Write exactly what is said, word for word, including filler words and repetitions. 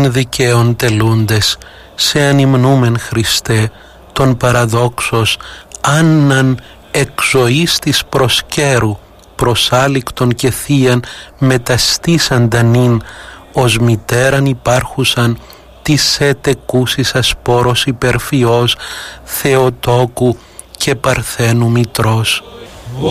των δικαίων τελούντες, σε ανυμνούμεν Χριστέ, τον παραδόξος Άνναν εκ ζωής της προσκέρου, προσάλικτον και θείαν μεταστήσανταν νυν, ως μητέραν υπάρχουσαν της έτεκούσης ασπόρος υπερφυός Θεοτόκου και Παρθένου Μητρός.